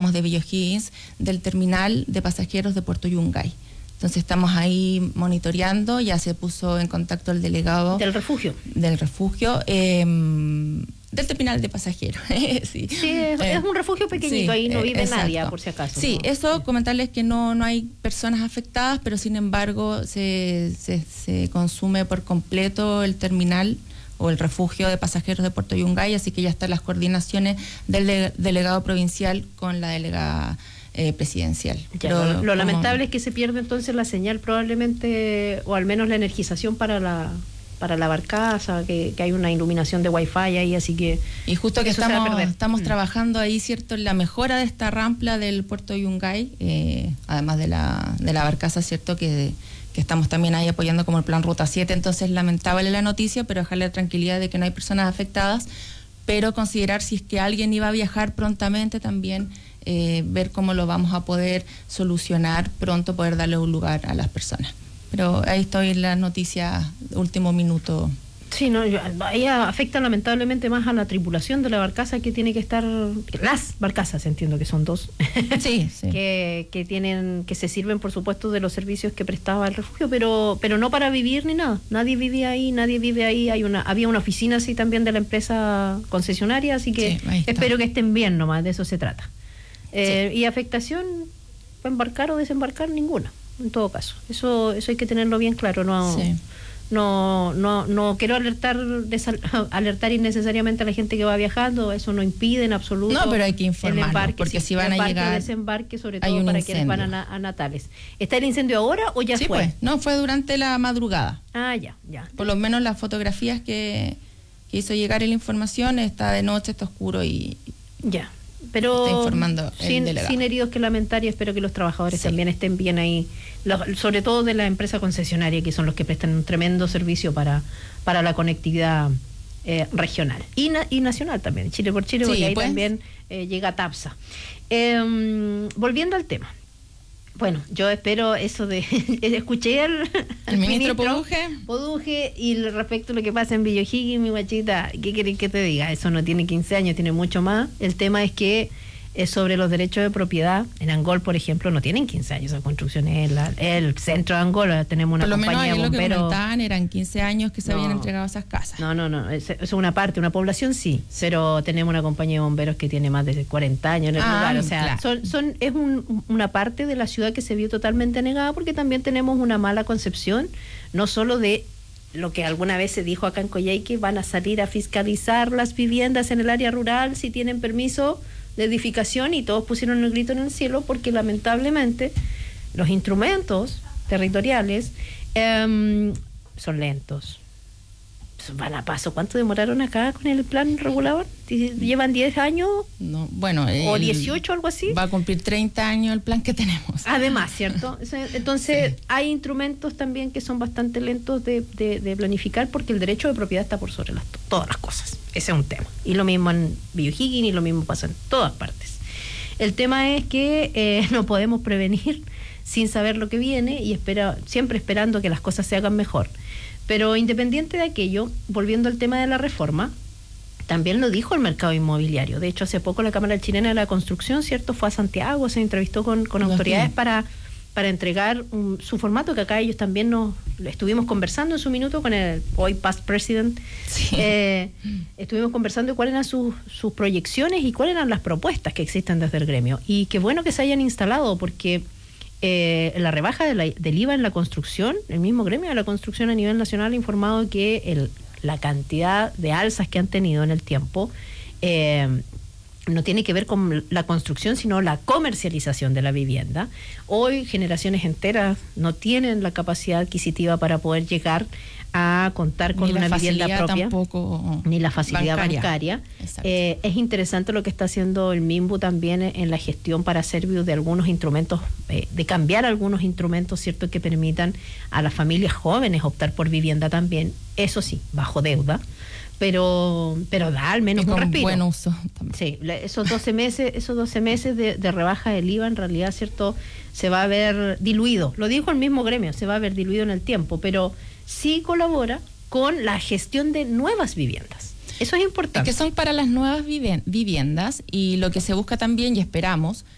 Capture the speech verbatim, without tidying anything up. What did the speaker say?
hablamos de Villa O'Higgins, del terminal de pasajeros de Puerto Yungay. Entonces estamos ahí monitoreando, ya se puso en contacto el delegado... Del refugio. Del refugio, eh, del terminal de pasajeros. sí, sí es, eh, es un refugio pequeñito, sí, ahí no vive exacto. nadie, por si acaso. Sí, ¿no? Eso, comentarles que no, no hay personas afectadas, pero sin embargo se, se, se consume por completo el terminal o el refugio de pasajeros de Puerto Yungay, así que ya están las coordinaciones del de, delegado provincial con la delegada Eh, presidencial. Ya, Pero, lo, lo lamentable es que se pierde entonces la señal probablemente, o al menos la energización para la para la barcaza, que, que hay una iluminación de wifi ahí, así que... Y justo que estamos, estamos mm. trabajando ahí, ¿cierto?, en la mejora de esta rampla del puerto Yungay, eh, además de la, de la barcaza, ¿cierto?, que, que estamos también ahí apoyando como el plan Ruta siete, entonces lamentable la noticia, pero dejarle la tranquilidad de que no hay personas afectadas, pero considerar si es que alguien iba a viajar prontamente también... Eh, ver cómo lo vamos a poder solucionar pronto, poder darle un lugar a las personas. Pero ahí estoy en la noticia de último minuto. Sí, no, ahí afecta lamentablemente más a la tripulación de la barcaza, que tiene que estar, las barcazas, entiendo que son dos, sí, sí. que, que tienen, que se sirven por supuesto de los servicios que prestaba el refugio, pero, pero no para vivir ni nada. Nadie vive ahí, nadie vive ahí. Hay una, había una oficina así también de la empresa concesionaria, así que sí, espero que estén bien nomás, de eso se trata. Eh, sí. Y afectación, embarcar o desembarcar, ninguna, en todo caso. Eso eso hay que tenerlo bien claro. No sí. no no no quiero alertar desal, alertar innecesariamente a la gente que va viajando. Eso no impide en absoluto. No, pero hay que informarlos, embarque, porque sí, si van a llegar... desembarque, sobre todo para incendio. Quienes van a, a Natales. ¿Está el incendio ahora o ya sí, fue? Pues, no, fue durante la madrugada. Ah, ya, ya. Por lo menos las fotografías que, que hizo llegar la información, está de noche, está oscuro y... Ya. Pero está informando el sin, delegado. sin heridos que lamentar, y espero que los trabajadores sí. también estén bien ahí, los, sobre todo de la empresa concesionaria, que son los que prestan un tremendo servicio para, para la conectividad eh, regional y, na, y nacional también, Chile por Chile, sí, porque ahí pues. también eh, llega TAPSA. Eh, volviendo al tema. Bueno, yo espero eso de... escuché al, al ministro, ministro Poduje. Poduje, y respecto a lo que pasa en Villa O'Higgins, mi guachita, ¿qué querés que te diga? Eso no tiene quince años, tiene mucho más. El tema es que es sobre los derechos de propiedad. En Angol, por ejemplo, no tienen quince años esa construcción. Es la, el centro de Angol, tenemos una por lo compañía menos de bomberos. Lo que comentaban eran quince años que se no, habían entregado esas casas. No, no, no, es, es una parte, una población sí, pero tenemos una compañía de bomberos que tiene más de cuarenta años en el ah, lugar. O sea, claro. son, son, es un, una parte de la ciudad que se vio totalmente negada, porque también tenemos una mala concepción, no solo de lo que alguna vez se dijo acá en Coyhaique, van a salir a fiscalizar las viviendas en el área rural si tienen permiso de edificación, y todos pusieron el grito en el cielo, porque lamentablemente los instrumentos territoriales eh, son lentos, van a paso. ¿Cuánto demoraron acá con el plan regulador? ¿Llevan diez años? No, bueno, o dieciocho, algo así. Va a cumplir treinta años el plan que tenemos. Además, ¿cierto? Entonces, sí. hay instrumentos también que son bastante lentos de, de, de planificar, porque el derecho de propiedad está por sobre las, todas las cosas. Ese es un tema. Y lo mismo en Villa O'Higgins, y lo mismo pasa en todas partes. El tema es que eh, no podemos prevenir sin saber lo que viene, y espera, siempre esperando que las cosas se hagan mejor. Pero independiente de aquello, volviendo al tema de la reforma, también lo dijo el mercado inmobiliario. De hecho, hace poco la Cámara Chilena de la Construcción, ¿cierto?, fue a Santiago, se entrevistó con, con autoridades para, para entregar un, su formato, que acá ellos también nos estuvimos conversando en su minuto con el hoy past president. Sí. Eh, estuvimos conversando de cuáles eran sus, sus proyecciones y cuáles eran las propuestas que existen desde el gremio. Y qué bueno que se hayan instalado, porque... Eh, la rebaja de la, del I V A en la construcción, el mismo gremio de la construcción a nivel nacional ha informado que el, la cantidad de alzas que han tenido en el tiempo eh, no tiene que ver con la construcción, sino la comercialización de la vivienda. Hoy generaciones enteras no tienen la capacidad adquisitiva para poder llegar a contar con una vivienda propia, tampoco ni la facilidad bancaria, bancaria. Eh, es interesante lo que está haciendo el MIMBU también en la gestión para hacer uso de algunos instrumentos, eh, de cambiar algunos instrumentos, cierto, que permitan a las familias jóvenes optar por vivienda también, eso sí, bajo deuda, pero pero da al menos y un con respiro. Buen uso también. Sí, esos doce meses, esos doce meses de, de rebaja del I V A en realidad, cierto, se va a ver diluido. Lo dijo el mismo gremio, se va a ver diluido en el tiempo, pero sí colabora con la gestión de nuevas viviendas. Eso es importante. Es que son para las nuevas viviendas, y lo que se busca también, y esperamos,